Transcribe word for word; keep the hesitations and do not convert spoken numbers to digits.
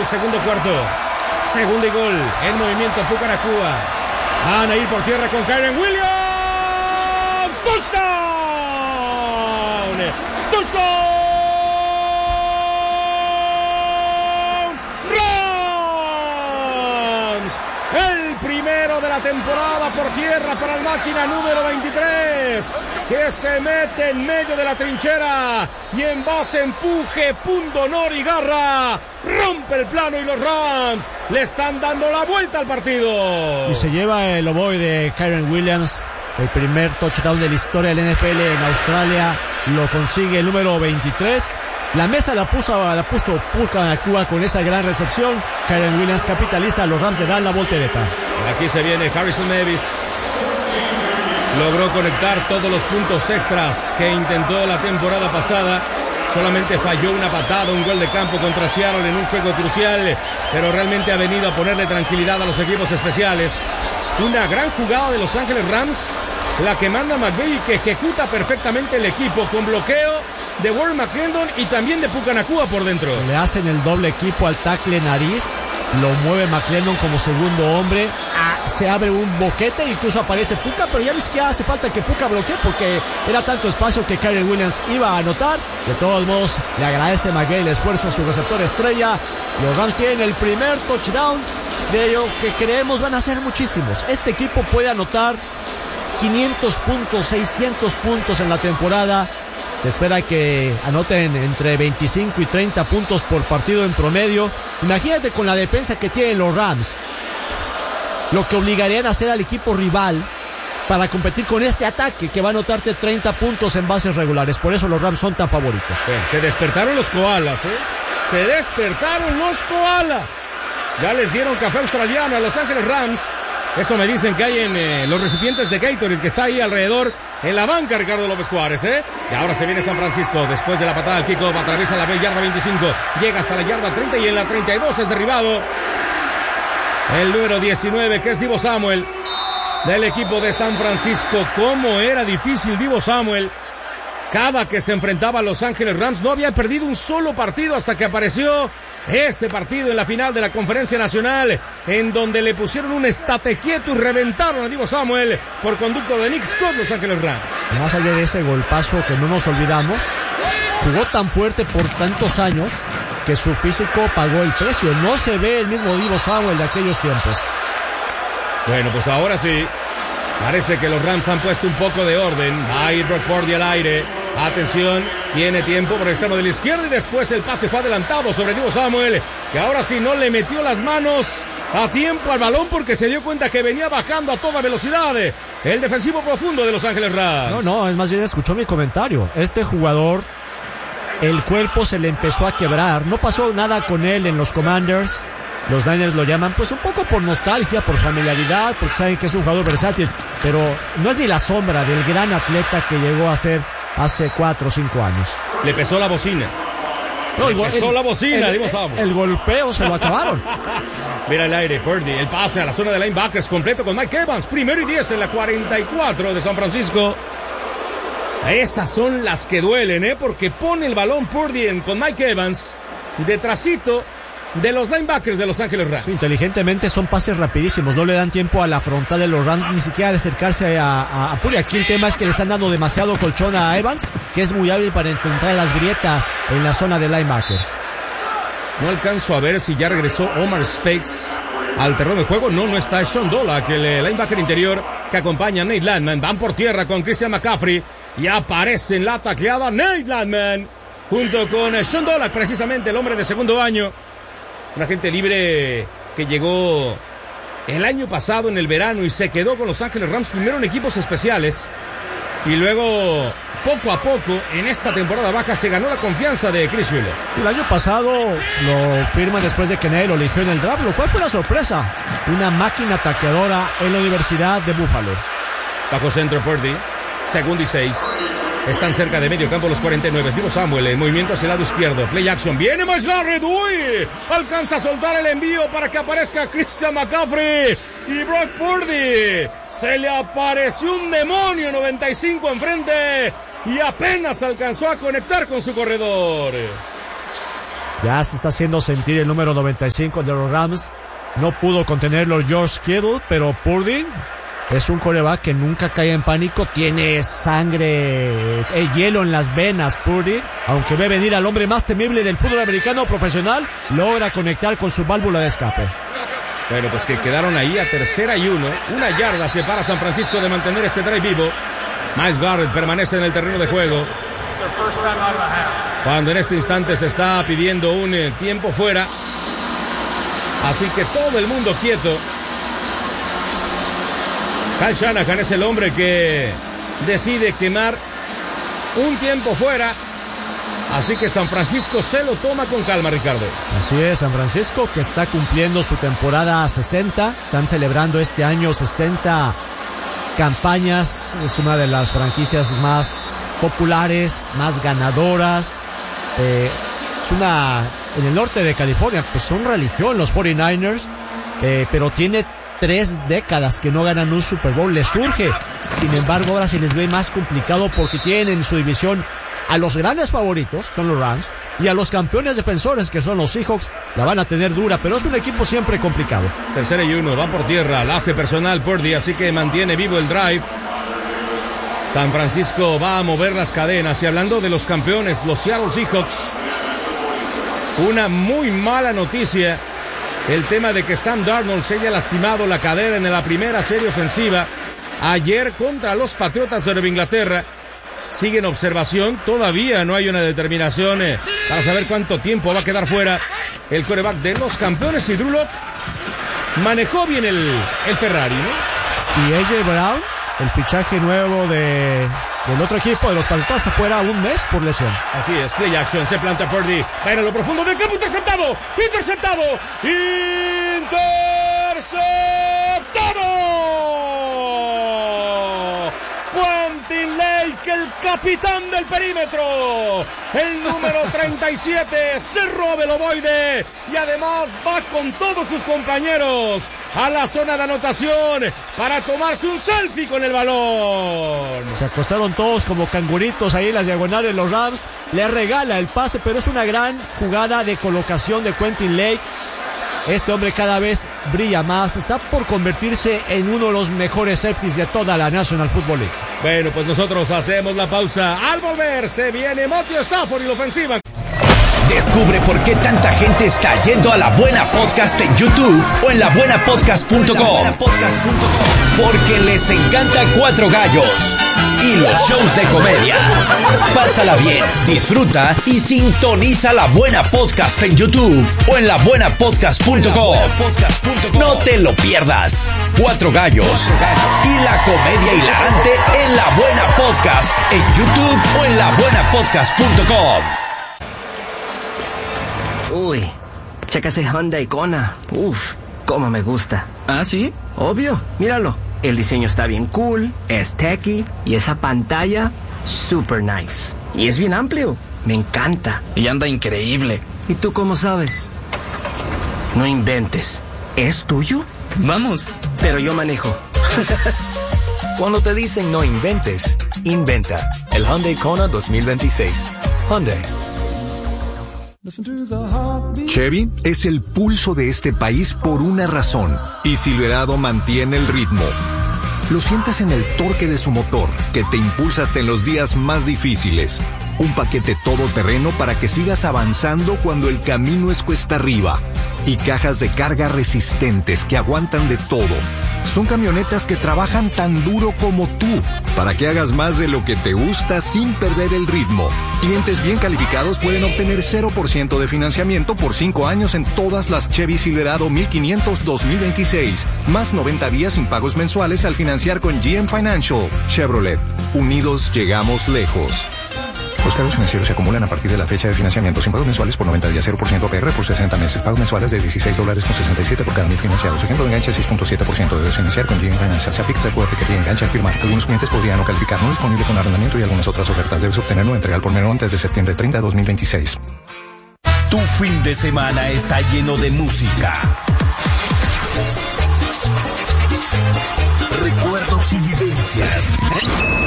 del segundo cuarto. Segundo y gol. En movimiento Puka Nacua. Van a ir por tierra con Kyren Williams. ¡Touchdown! ¡Touchdown! ¡Rams! El primero de la temporada por tierra para el máquina número veintitrés, que se mete en medio de la trinchera y en base empuje, punto, honor y garra, rompe el plano y los Rams le están dando la vuelta al partido. Y se lleva el ovoide de Kyren Williams, el primer touchdown de la historia del N F L en Australia, lo consigue el número veintitrés. La mesa la puso, la puso Puka Nacua con esa gran recepción. Kyren Williams capitaliza, los Rams le dan la voltereta. Aquí se viene Harrison Davis. Logró conectar todos los puntos extras que intentó la temporada pasada. Solamente falló una patada, un gol de campo contra Seattle en un juego crucial, pero realmente ha venido a ponerle tranquilidad a los equipos especiales. Una gran jugada de Los Ángeles Rams, la que manda McVay y que ejecuta perfectamente el equipo con bloqueo de Warren McClendon y también de Puka Nacua por dentro. Le hacen el doble equipo al tackle nariz, lo mueve McClendon como segundo hombre, ah, se abre un boquete, incluso aparece Puka, pero ya ni siquiera hace falta que Puka bloquee porque era tanto espacio que Kyren Williams iba a anotar. De todos modos, le agradece McVay el esfuerzo a su receptor estrella. Los Rams tienen el primer touchdown de lo que creemos van a ser muchísimos. Este equipo puede anotar quinientos puntos, seiscientos puntos en la temporada. Se espera que anoten entre veinticinco y treinta puntos por partido en promedio. Imagínate con la defensa que tienen los Rams, lo que obligarían a hacer al equipo rival para competir con este ataque que va a anotarte treinta puntos en bases regulares. Por eso los Rams son tan favoritos. Sí, se despertaron los koalas, ¿eh? Se despertaron los koalas. Ya les dieron café australiano a Los Ángeles Rams. Eso me dicen que hay en eh, los recipientes de Gatorade que está ahí alrededor en la banca, Ricardo López Juárez, ¿eh? Y ahora se viene San Francisco después de la patada al kickoff, atraviesa la yarda veinticinco, llega hasta la yarda treinta y en la treinta y dos es derribado el número diecinueve, que es Deebo Samuel, del equipo de San Francisco. Cómo era difícil Deebo Samuel. Cada que se enfrentaba a Los Ángeles Rams no había perdido un solo partido hasta que apareció ese partido en la final de la Conferencia Nacional, en donde le pusieron un estate quieto y reventaron a Deebo Samuel por conducto de Nick Scott, Los Ángeles Rams. Más allá de ese golpazo que no nos olvidamos, jugó tan fuerte por tantos años que su físico pagó el precio. No se ve el mismo Deebo Samuel de aquellos tiempos. Bueno, pues ahora sí, parece que los Rams han puesto un poco de orden. Va a ir Brock Purdy al aire. Atención, tiene tiempo por el extremo de la izquierda y después el pase fue adelantado sobre Deebo Samuel, que ahora sí no le metió las manos a tiempo al balón porque se dio cuenta que venía bajando a toda velocidad el defensivo profundo de Los Ángeles Rams. No, no, es más bien escuchó mi comentario. Este jugador, el cuerpo se le empezó a quebrar. No pasó nada con él en los Commanders. Los Niners lo llaman pues un poco por nostalgia, por familiaridad, porque saben que es un jugador versátil, pero no es ni la sombra del gran atleta que llegó a ser hace cuatro o cinco años. Le pesó la bocina. No, Le pesó el, la bocina, el, Deebo el, el golpeo se lo acabaron. Mira el aire, Purdy, el pase a la zona de linebackers completo con Mike Evans, primero y diez en la cuarenta y cuatro de San Francisco. Esas son las que duelen, ¿eh? Porque pone el balón Purdy en, con Mike Evans detrásito de los linebackers de Los Ángeles Rams. Sí, inteligentemente son pases rapidísimos, no le dan tiempo a la frontal de los Rams ni siquiera de acercarse a, a, a Purdy. Aquí el tema es que le están dando demasiado colchón a Evans, que es muy hábil para encontrar las grietas en la zona de linebackers. No alcanzo a ver si ya regresó Omar Speights al terreno de juego. No, no está Sean Dola, que el linebacker interior que acompaña a Nate Landman. Van por tierra con Christian McCaffrey y aparece en la tacleada Nate Landman junto con Sean Dola, precisamente el hombre de segundo año. Un agente libre que llegó el año pasado en el verano y se quedó con Los Ángeles Rams primero en equipos especiales y luego poco a poco en esta temporada baja se ganó la confianza de Chris Wheeler. El año pasado lo firma después de que nadie lo eligió en el draft, lo cual fue una sorpresa. Una máquina tacleadora en la Universidad de Buffalo. Bajo centro Purdy, segundo y seis. Están cerca de medio campo los cuarenta y nueve. Deebo Samuel en movimiento hacia el lado izquierdo. Play action. Viene Myles Garrett. Uy. Alcanza a soltar el envío para que aparezca Christian McCaffrey. Y Brock Purdy. Se le apareció un demonio noventa y cinco enfrente. Y apenas alcanzó a conectar con su corredor. Ya se está haciendo sentir el número noventa y cinco de los Rams. No pudo contenerlo George Kittle, pero Purdy es un quarterback que nunca cae en pánico. Tiene sangre, eh, hielo en las venas. Purdy, aunque ve venir al hombre más temible del fútbol americano profesional, logra conectar con su válvula de escape. Bueno, pues que quedaron ahí a tercera y uno. Una yarda separa a San Francisco de mantener este drive vivo. Myles Garrett permanece en el terreno de juego, cuando en este instante se está pidiendo un eh, tiempo fuera. Así que todo el mundo quieto. Kyle Shanahan es el hombre que decide quemar un tiempo fuera. Así que San Francisco se lo toma con calma, Ricardo. Así es, San Francisco que está cumpliendo su temporada sesenta. Están celebrando este año sesenta campañas. Es una de las franquicias más populares, más ganadoras. Eh, es una... En el norte de California, pues son religión los cuarenta y nueve ers. Eh, pero tiene tres décadas que no ganan un Super Bowl. Les surge. Sin embargo, ahora se les ve más complicado porque tienen en su división a los grandes favoritos, son los Rams, y a los campeones defensores, que son los Seahawks. La van a tener dura, pero es un equipo siempre complicado. Tercera y uno, va por tierra, la hace personal Purdy, así que mantiene vivo el drive. San Francisco va a mover las cadenas. Y hablando de los campeones, los Seattle Seahawks, una muy mala noticia, el tema de que Sam Darnold se haya lastimado la cadera en la primera serie ofensiva ayer contra los Patriotas de Nueva Inglaterra. Sigue en observación, todavía no hay una determinación eh, para saber cuánto tiempo va a quedar fuera el quarterback de los campeones. Y Drew Lock manejó bien el, el Ferrari, ¿no? Y A J Brown, el fichaje nuevo de, del otro equipo de los Patriotas, afuera un mes por lesión. Así es, play action, se planta Purdy, va en lo profundo del campo, interceptado, interceptado, interceptado. Quentin Lake, el capitán del perímetro, el número treinta y siete, se roba el ovoide y además va con todos sus compañeros a la zona de anotación para tomarse un selfie con el balón. Se acostaron todos como canguritos ahí en las diagonales los Rams. Le regala el pase, pero es una gran jugada de colocación de Quentin Lake. Este hombre cada vez brilla más, está por convertirse en uno de los mejores safeties de toda la National Football League. Bueno, pues nosotros hacemos la pausa. Al volver se viene Matthew Stafford y la ofensiva. Descubre por qué tanta gente está yendo a La Buena Podcast en YouTube o en la buena podcast punto com. Porque les encanta Cuatro Gallos y los shows de comedia. Pásala bien, disfruta y sintoniza La Buena Podcast en YouTube o en la buena podcast punto com. No te lo pierdas. Cuatro Gallos y la comedia hilarante en La Buena Podcast en YouTube o en la buena podcast punto com. Uy, checa ese Hyundai Kona. Uf, cómo me gusta. ¿Ah, sí? Obvio, míralo. El diseño está bien cool, es techy y esa pantalla, super nice. Y es bien amplio, me encanta. Y anda increíble. ¿Y tú cómo sabes? No inventes. ¿Es tuyo? Vamos. Pero yo manejo. Cuando te dicen no inventes, inventa. El Hyundai Kona dos mil veintiséis. Hyundai. Chevy es el pulso de este país por una razón, y Silverado mantiene el ritmo. Lo sientes en el torque de su motor, que te impulsa hasta en los días más difíciles. Un paquete todoterreno para que sigas avanzando cuando el camino es cuesta arriba. Y cajas de carga resistentes que aguantan de todo. Son camionetas que trabajan tan duro como tú, para que hagas más de lo que te gusta sin perder el ritmo. Clientes bien calificados pueden obtener cero por ciento de financiamiento por cinco años en todas las Chevy Silverado mil quinientos dos mil veintiséis, más noventa días sin pagos mensuales al financiar con G M Financial. Chevrolet, unidos llegamos lejos. Los cargos financieros se acumulan a partir de la fecha de financiamiento sin pagos mensuales por noventa días, cero por ciento A P R por sesenta meses. Pagos mensuales de dieciséis dólares con sesenta y siete por cada mil financiados. Ejemplo de enganche seis punto siete por ciento. Debes financiar con G M Financial. Se aplica el Q R que te engancha al firmar. Algunos clientes podrían no calificar. No disponible con arrendamiento y algunas otras ofertas. Debes obtener nueva entrega al por menor antes de septiembre treinta de dos mil veintiséis. Tu fin de semana está lleno de música, recuerdos y vivencias.